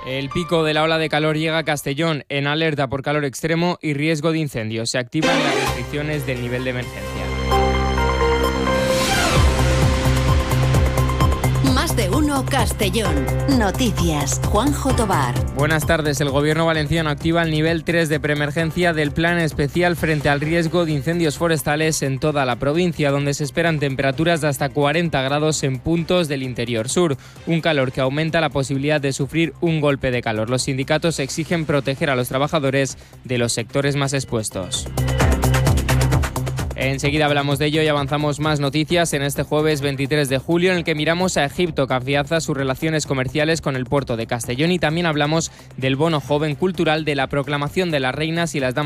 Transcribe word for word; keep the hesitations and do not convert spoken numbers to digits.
El pico de la ola de calor llega a Castellón en alerta por calor extremo y riesgo de incendios. Se activan las restricciones del nivel de emergencia. Más de uno Castellón. Noticias. Juanjo Tobar. Buenas tardes. El Gobierno valenciano activa el nivel tres de preemergencia del Plan Especial frente al riesgo de incendios forestales en toda la provincia, donde se esperan temperaturas de hasta cuarenta grados en puntos del interior sur. Un calor que aumenta la posibilidad de sufrir un golpe de calor. Los sindicatos exigen proteger a los trabajadores de los sectores más expuestos. Enseguida hablamos de ello y avanzamos más noticias en este jueves veintitrés de julio, en el que miramos a Egipto, que afianza sus relaciones comerciales con el puerto de Castellón, y también hablamos del bono joven cultural, de la proclamación de las reinas y las damas